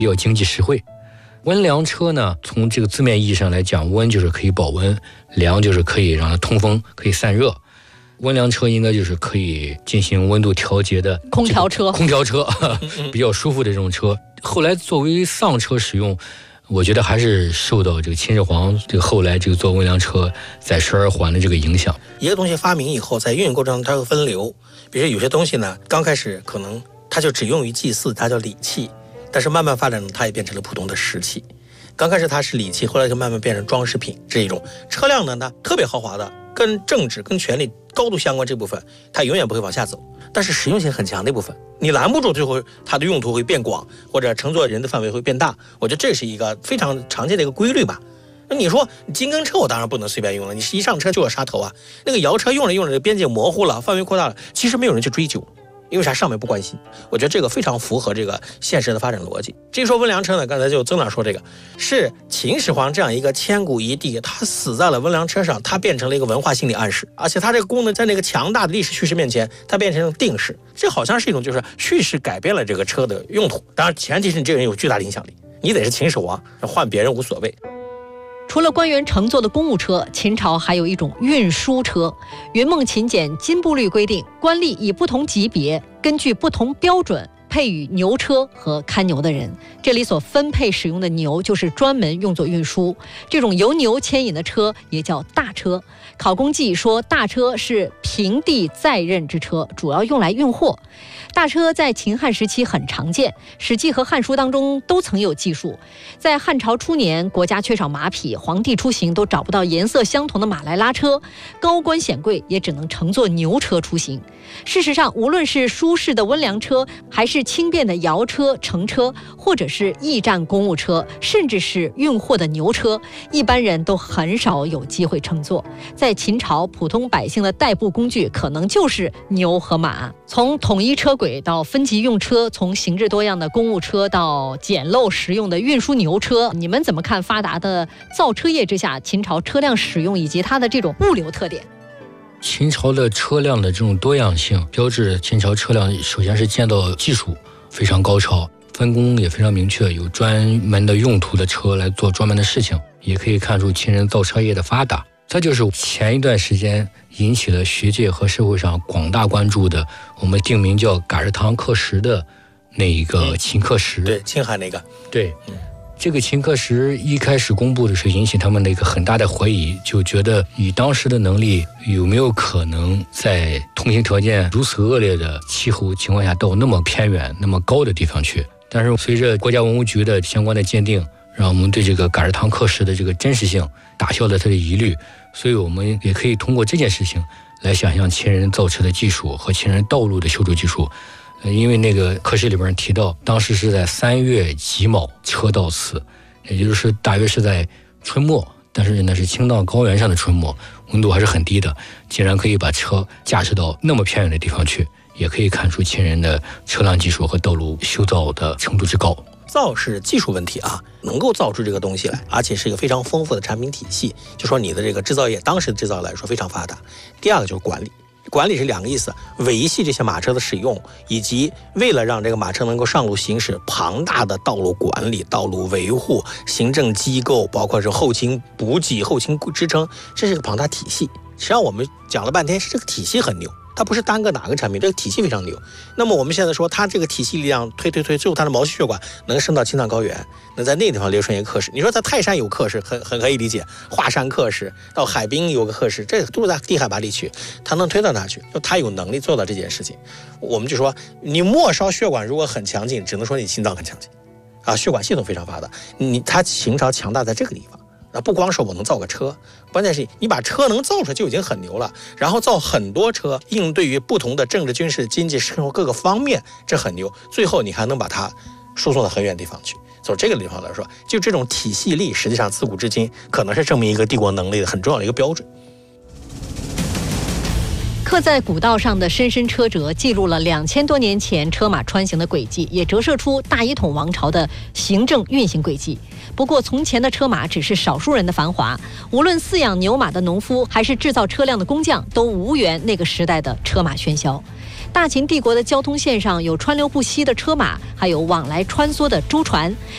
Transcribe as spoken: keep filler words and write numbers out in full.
比较经济实惠。温凉车呢，从这个字面意义上来讲，温就是可以保温，凉就是可以让它通风，可以散热。温凉车应该就是可以进行温度调节的空调车， 空调车比较舒服的这种车。后来作为丧车使用，我觉得还是受到这个秦始皇这个后来这个做温凉车载食而还的这个影响。 一个东西发明以后，在运用过程中它会分流，比如说有些东西呢，刚开始可能它就只用于祭祀，它叫礼器，但是慢慢发展它也变成了普通的食器。刚开始它是礼器，后来就慢慢变成装饰品这一种。车辆呢，它特别豪华的，跟政治跟权力高度相关这部分，它永远不会往下走。但是实用性很强的一部分，你拦不住，最后它的用途会变广，或者乘坐人的范围会变大。我觉得这是一个非常常见的一个规律吧。那你说金刚车，我当然不能随便用了，你一上车就要杀头啊。那个摇车用着用着，边界模糊了，范围扩大了，其实没有人去追究。因为啥？上面不关心。我觉得这个非常符合这个现实的发展逻辑。至于说温凉车呢，刚才就曾长说这个是秦始皇这样一个千古一帝，他死在了温凉车上，他变成了一个文化心理暗示，而且他这个功能在那个强大的历史叙事面前，它变成了定式。这好像是一种就是叙事改变了这个车的用途。当然前提是你这个人有巨大的影响力，你得是秦始皇，换别人无所谓。 除了官员乘坐的公务车，秦朝还有一种运输车。云梦秦简金步律规定，官吏以不同级别，根据不同标准配予牛车和看牛的人。这里所分配使用的牛，就是专门用作运输。这种由牛牵引的车也叫大车。考工记说，大车是平地载任之车，主要用来运货。大车在秦汉时期很常见，《史记》和《汉书》当中都曾有记述。在汉朝初年，国家缺少马匹，皇帝出行都找不到颜色相同的马来拉车，高官显贵也只能乘坐牛车出行。事实上，无论是舒适的温凉车，还是轻便的摇车、乘车，或者是驿站公务车，甚至是运货的牛车，一般人都很少有机会乘坐。在秦朝，普通百姓的代步工具可能就是牛和马。从统一车轨到分级用车，从形制多样的公务车到简陋实用的运输牛车，你们怎么看发达的造车业之下秦朝车辆使用以及它的这种物流特点？ 秦朝的车辆的这种多样性，标志秦朝车辆首先是建造技术非常高超，分工也非常明确，有专门的用途的车来做专门的事情，也可以看出秦人造车业的发达。这就是前一段时间引起了学界和社会上广大关注的，我们定名叫嘎日堂刻石的那一个秦刻石。 对，青海那个。 对，嗯，这个秦刻石一开始公布的时候，引起他们的一个很大的怀疑，就觉得以当时的能力，有没有可能在通行条件如此恶劣的气候情况下，到那么偏远、那么高的地方去？但是随着国家文物局的相关的鉴定，让我们对这个嘎日堂刻石的这个真实性打消了它的疑虑。所以我们也可以通过这件事情来想象秦人造车的技术和秦人道路的修筑技术。呃，因为那个刻石里边提到，当时是在三月己卯车到此，也就是大约是在春末，但是那是青藏高原上的春末，温度还是很低的，竟然可以把车驾驶到那么偏远的地方去，也可以看出秦人的车辆技术和道路修造的程度之高。 造是技术问题啊，能够造出这个东西来，而且是一个非常丰富的产品体系，就说你的这个制造业，当时的制造来说非常发达。第二个就是管理，管理是两个意思，维系这些马车的使用，以及为了让这个马车能够上路行驶，庞大的道路管理、道路维护、行政机构，包括是后勤补给、后勤支撑，这是个庞大体系。实际上我们讲了半天，是这个体系很牛。它不是单个哪个产品，这个体系非常牛。那么我们现在说，它这个体系力量推推推，最后它的毛细血管能升到青藏高原，能在那个地方流传一个刻石。你说在泰山有刻石，很很可以理解；华山刻石，到海滨有个刻石，这都是在低海拔地区，它能推到哪去？就它有能力做到这件事情。我们就说，你末梢血管如果很强劲，只能说你心脏很强劲，啊，血管系统非常发达。你它秦朝强大在这个地方。那不光是我能造个车，关键是你把车能造出来就已经很牛了，然后造很多车，应对于不同的政治、军事、经济、生活各个方面，这很牛。最后你还能把它输送到很远地方去。从这个地方来说，就这种体系力，实际上自古至今可能是证明一个帝国能力的很重要的一个标准。 刻在古道上的深深车辙，记录了两千多年前车马穿行的轨迹，也折射出大一统王朝的行政运行轨迹。不过，从前的车马只是少数人的繁华，无论饲养牛马的农夫，还是制造车辆的工匠，都无缘那个时代的车马喧嚣。大秦帝国的交通线上有川流不息的车马，还有往来穿梭的舟船。